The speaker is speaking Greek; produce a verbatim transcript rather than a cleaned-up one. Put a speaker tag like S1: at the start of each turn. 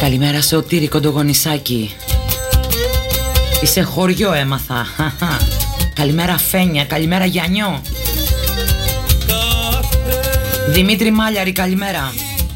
S1: Καλημέρα Σωτήρη Κοντογονισάκη. Είσαι χωριό έμαθα. Καλημέρα Φένια, καλημέρα Γιαννιό. Δημήτρη Μάλιαρη, καλημέρα.